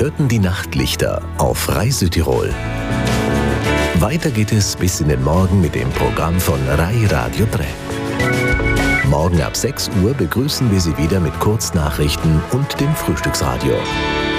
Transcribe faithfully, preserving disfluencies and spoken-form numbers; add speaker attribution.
Speaker 1: hörten die Nachtlichter auf Rai Südtirol. Weiter geht es bis in den Morgen mit dem Programm von Rai Radio drei. Morgen ab sechs Uhr begrüßen wir Sie wieder mit Kurznachrichten und dem Frühstücksradio.